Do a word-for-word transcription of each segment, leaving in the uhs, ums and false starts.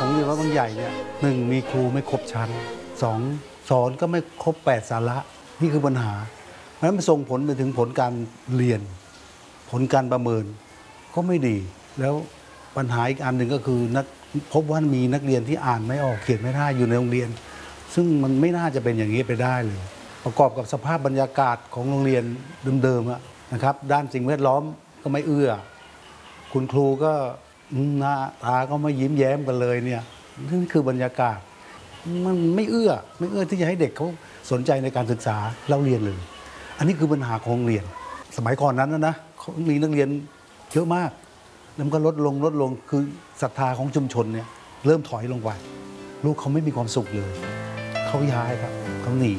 ของโรงเรียนวัดบางใหญ่เนี่ยหนึ่งมีครูไม่ครบชั้นสองสอนก็ไม่ครบแปดสาระนี่คือปัญหาเพราะฉะนั้นมันส่งผลไปถึงผลการเรียนผลการประเมินก็ไม่ดีแล้วปัญหาอีกอันหนึ่งก็คือนักพบว่ามีนักเรียนที่อ่านไม่ออกเขียนไม่ได้อยู่ในโรงเรียนซึ่งมันไม่น่าจะเป็นอย่างนี้ไปได้เลยประกอบกับสภาพบรรยากาศของโรงเรียนเดิมๆนะครับด้านสิ่งแวดล้อมก็ไม่เอื้อคุณครูก็หน้าตาก็ไม่ยิ้มแย้มกันเลยเนี่ยนี่คือบรรยากาศมันไม่เอื้อไม่เอื้อที่จะให้เด็กเขาสนใจในการศึกษาเล่าเรียนเลยอันนี้คือปัญหาของโรงเรียนสมัยก่อนนั้นนะนะมีนักเรียนเยอะมากแล้วมันก็ลดลงลดลงคือศรัทธาของชุมชนเนี่ยเริ่มถอยลงไปลูกเขาไม่มีความสุขเลยเขาย้ายครับเขาหนี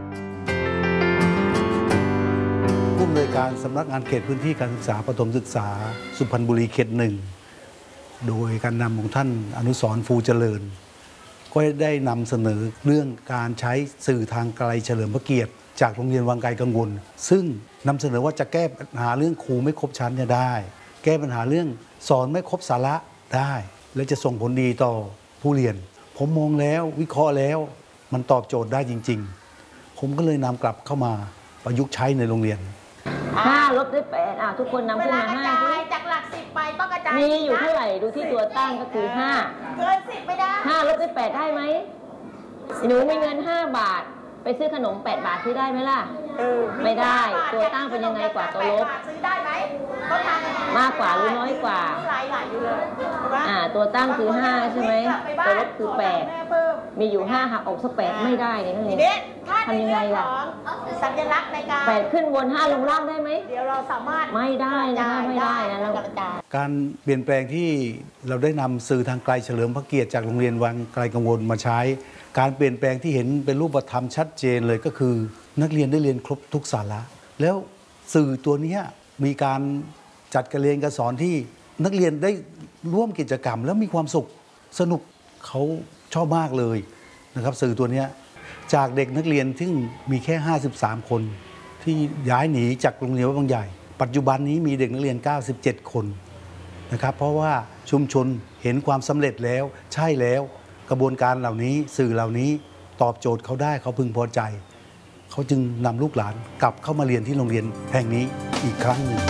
ผู้อำนวยการสำนักงานเขตพื้นที่การศึกษาประถมศึกษาสุพรรณบุรีเขตหนึ่งโดยการนำของท่านอนุสรณ์ฟูเจริญก็ได้นำเสนอเรื่องการใช้สื่อทางไกลเฉลิมพระเกียรติจากโรงเรียนวังไกลกังวลซึ่งนำเสนอว่าจะแก้ปัญหาเรื่องครูไม่ครบชั้นเนี่ยได้แก้ปัญหาเรื่องสอนไม่ครบสาระได้และจะส่งผลดีต่อผู้เรียนผมมองแล้ววิเคราะห์แล้วมันตอบโจทย์ได้จริงๆผมก็เลยนำกลับเข้ามาประยุกต์ใช้ในโรงเรียนห้าลบด้วยแปดอ่ะทุกคนนำขึ้นมาห้าจากหลักสิบไปต้องกระจายมีอยู่เท่าไหร่ดูที่ตัวตั้งก็คือห้าเกินสิบไม่ได้ห้าลบด้วยแปดได้ไหมหนูมีเงินห้าบาทไปซื้อขนมแปดบาทซื้อได้ไหมล่ะไม่ได้ตัวตั้งเป็นยังไงกว่าตัวลบซื้อได้ไหมต้องทำมากกว่าหรือน้อยกว่าหลายหลายอยู่เลยอ่าตัวตั้งคือห้าใช่ไหมตัวลบคือแปดมีอยู่ห้าหักออกสักแปดไม่ได้เนี่ยนั่นเองทำยังไงล่ะสัญลักษณ์ในการแปดขึ้นบนห้าลงล่างได้ไหมเดี๋ยวเราสามารถไม่ได้นะไม่ได้นะเราการเปลี่ยนแปลงที่เราได้นำสื่อทางไกลเฉลิมพระเกียรติจากโรงเรียนวังไกลกังวลมาใช้การเปลี่ยนแปลงที่เห็นเป็นรูปธรรมชัดเจนเลยก็คือนักเรียนได้เรียนครบทุกสาระแล้วสื่อตัวนี้มีการจัดการเรียนการสอนที่นักเรียนได้ร่วมกิจกรรมแล้วมีความสุขสนุกเขาชอบมากเลยนะครับสื่อตัวนี้จากเด็กนักเรียนที่มีแค่ห้าสิบสามคนที่ย้ายหนีจากโรงเรียนวัดบางใหญ่ปัจจุบันนี้มีเด็กนักเรียนเก้าสิบเจ็ดคนนะครับเพราะว่าชุมชนเห็นความสำเร็จแล้วใช่แล้วกระบวนการเหล่านี้สื่อเหล่านี้ตอบโจทย์เขาได้เขาพึงพอใจเขาจึงนำลูกหลานกลับเข้ามาเรียนที่โรงเรียนแห่งนี้อีกครั้งหนึ่ง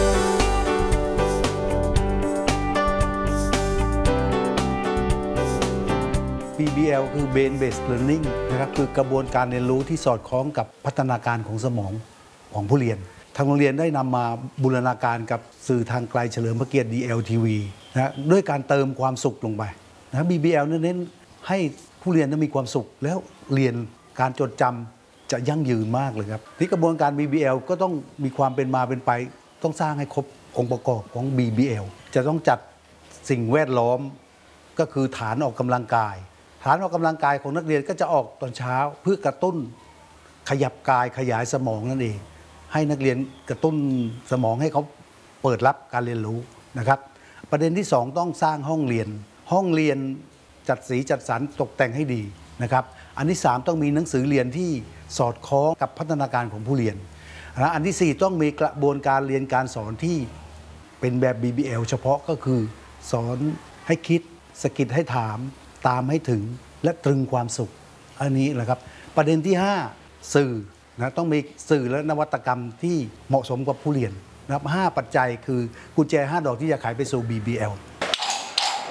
บี บี แอล คือ Brain Based Learning นะครับคือกระบวนการเรียนรู้ที่สอดคล้องกับพัฒนาการของสมองของผู้เรียนทางโรงเรียนได้นำมาบูรณาการกับสื่อทางไกลเฉลิมพระเกียรติ ดี แอล ที วี นะด้วยการเติมความสุขลงไปนะ บี บี แอล เน้นให้ผู้เรียนมีความสุขแล้วเรียนการจดจำจะยั่งยืนมากเลยครับที่กระบวนการ บี บี แอล ก็ต้องมีความเป็นมาเป็นไปต้องสร้างให้ครบองค์ประกอบของ บี บี แอล จะต้องจัดสิ่งแวดล้อมก็คือฐานออกกำลังกายฐานออกกำลังกายของนักเรียนก็จะออกตอนเช้าเพื่อกระตุ้นขยับกายขยายสมองนั่นเองให้นักเรียนกระตุ้นสมองให้เขาเปิดรับการเรียนรู้นะครับประเด็นที่สองต้องสร้างห้องเรียนห้องเรียนจัดสีจัดสรรตกแต่งให้ดีนะครับอันที่สามต้องมีหนังสือเรียนที่สอดคล้องกับพัฒนาการของผู้เรียนนะอันที่สี่ต้องมีกระบวนการเรียนการสอนที่เป็นแบบ บี บี แอล เฉพาะก็คือสอนให้คิดสกิดให้ถามตามให้ถึงและตรึงความสุขอันนี้แหละครับประเด็นที่ห้าสื่อนะต้องมีสื่อและนวัตกรรมที่เหมาะสมกับผู้เรียนนะครับห้าปัจจัยคือกุญแจห้าดอกที่จะขายไปสู่ บี บี แอล